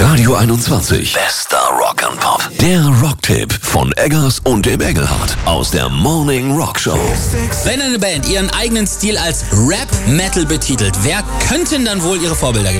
Radio 21. Bester Rock and Pop. Der Rocktipp von Eggers und dem Engelhardt aus der Morning Rock Show. Wenn eine Band ihren eigenen Stil als Rap-Metal betitelt, wer könnten dann wohl ihre Vorbilder gewesen